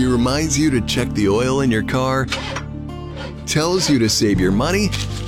He reminds you to check the oil in your car, tells you to save your money,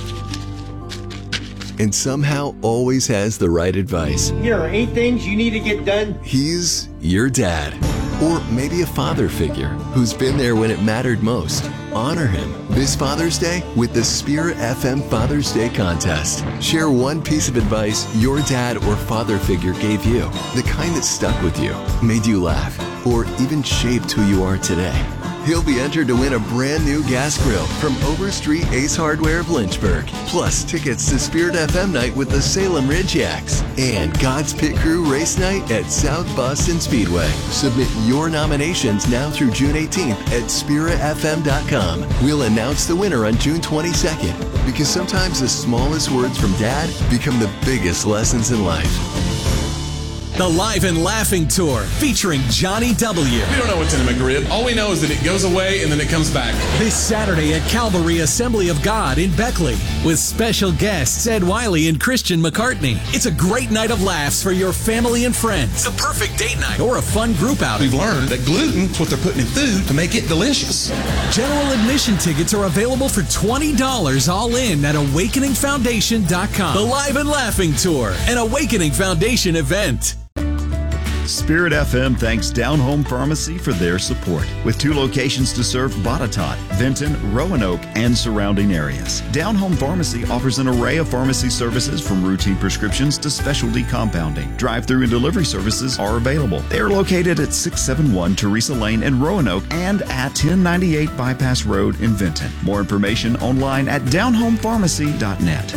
and somehow always has the right advice. Here are 8 things you need to get done. He's your dad. Or maybe a father figure who's been there when it mattered most. Honor him this Father's Day with the Spirit FM Father's Day contest. Share one piece of advice your dad or father figure gave you. The kind that stuck with you, made you laugh, or even shaped who you are today. He'll be entered to win a brand new gas grill from Overstreet Ace Hardware of Lynchburg, plus tickets to Spirit FM night with the Salem Ridge Yaks and God's Pit Crew race night at South Boston Speedway. Submit your nominations now through June 18th at spiritfm.com. We'll announce the winner on June 22nd, because sometimes the smallest words from Dad become the biggest lessons in life. The Live and Laughing Tour featuring Johnny W. We don't know what's in a McRib. All we know is that it goes away and then it comes back. This Saturday at Calvary Assembly of God in Beckley with special guests Ed Wiley and Christian McCartney. It's a great night of laughs for your family and friends. The perfect date night or a fun group outing. We've learned that gluten's what they're putting in food to make it delicious. General admission tickets are available for $20 all in at awakeningfoundation.com. The Live and Laughing Tour, an Awakening Foundation event. Spirit FM thanks Down Home Pharmacy for their support. With 2 locations to serve Botetourt, Vinton, Roanoke, and surrounding areas. Down Home Pharmacy offers an array of pharmacy services from routine prescriptions to specialty compounding. Drive-through and delivery services are available. They are located at 671 Teresa Lane in Roanoke and at 1098 Bypass Road in Vinton. More information online at downhomepharmacy.net.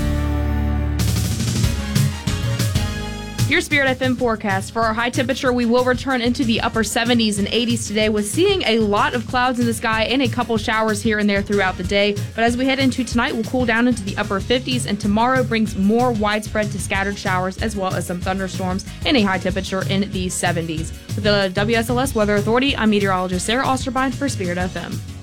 Your Spirit FM forecast. For our high temperature, we will return into the upper 70s and 80s today, with seeing a lot of clouds in the sky and a couple showers here and there throughout the day. But as we head into tonight, we'll cool down into the upper 50s, and tomorrow brings more widespread to scattered showers as well as some thunderstorms and a high temperature in the 70s. With the WSLS Weather Authority, I'm meteorologist Sarah Osterbine for Spirit FM.